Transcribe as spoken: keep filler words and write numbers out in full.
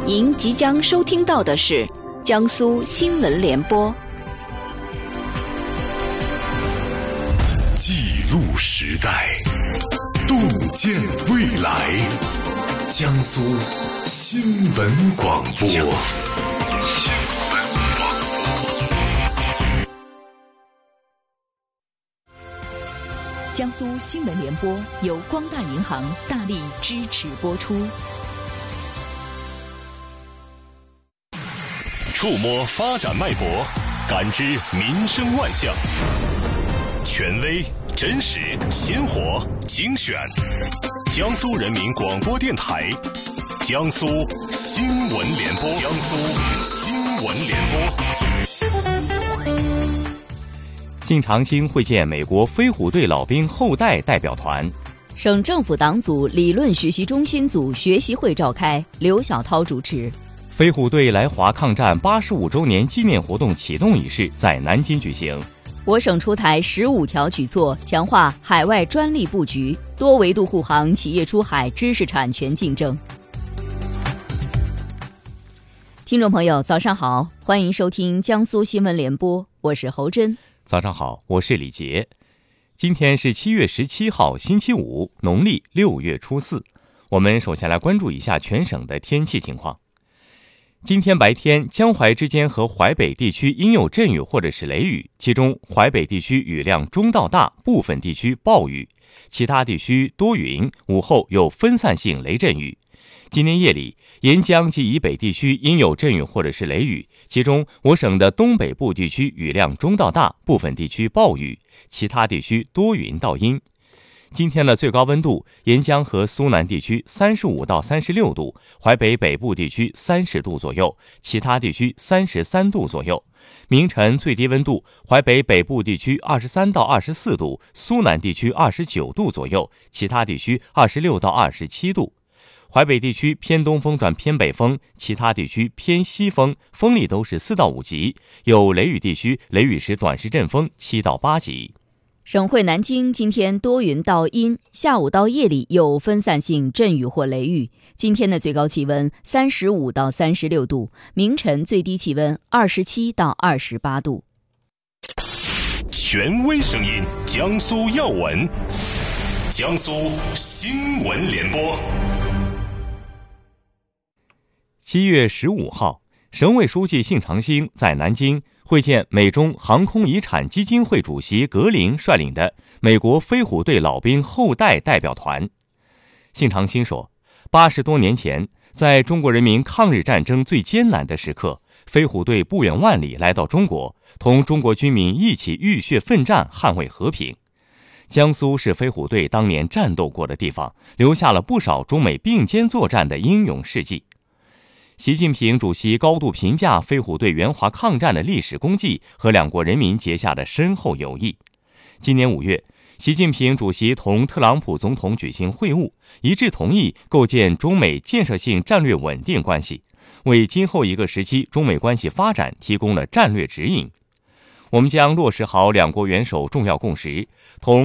您即将收听到的是江苏新闻联播。 记录时代，洞见未来。江苏新闻广播。新闻广播。 江苏新闻联播由光大银行大力支持播出。 触摸发展脉搏，感知民生万象，权威、真实、鲜活、精选。江苏人民广播电台，江苏新闻联播，江苏新闻联播。 信长兴会见美国飞虎队老兵后代代表团。 省政府党组理论学习中心组学习会召开，刘晓涛主持。 飞虎队来华抗战八十五周年纪念活动启动仪式在南京举行。 我省出台十五条举措，强化海外专利布局，多维度护航企业出海知识产权竞争。听众朋友，早上好，欢迎收听江苏新闻联播，我是侯真。 早上好，我是李杰。今天是七月十七号，星期五，农历六月初四。我们首先来关注一下全省的天气情况。今天白天，江淮之间和淮北地区应有阵雨或者是雷雨，其中淮北地区雨量中到大，部分地区暴雨，其他地区多云，午后有分散性雷阵雨。今天夜里，沿江及以北地区应有阵雨或者是雷雨，其中我省的东北部地区雨量中到大，部分地区暴雨，其他地区多云到阴。今天的最高温度，沿江和苏南地区三十五到三十六度，淮北北部地区三十度左右，其他地区三十三度左右。明晨最低温度，淮北北部地区二十三到二十四度，苏南地区二十九度左右，其他地区二十六到二十七度。淮北地区偏东风转偏北风，其他地区偏西风，风力都是四到五级，有雷雨地区雷雨时短时阵风七到八级。 省会南京今天多云到阴，下午到夜里有分散性阵雨或雷雨。今天的最高气温三十五到三十六度，明晨最低气温二十七到二十八度。 权威声音，江苏要闻，江苏新闻联播。 七月十五号，省委书记信长兴在南京会见美中航空遗产基金会主席格林率领的美国飞虎队老兵后代代表团。信长兴说，八十多年前，在中国人民抗日战争最艰难的时刻，飞虎队不远万里来到中国，同中国军民一起浴血奋战，捍卫和平。江苏是飞虎队当年战斗过的地方，留下了不少中美并肩作战的英勇事迹。习近平主席高度评价飞虎队援华抗战的历史功绩和两国人民结下的深厚友谊。今年五月，习近平主席同特朗普总统举行会晤，一致同意构建中美建设性战略稳定关系，为今后一个时期中美关系发展提供了战略指引。我们将落实好两国元首重要共识，同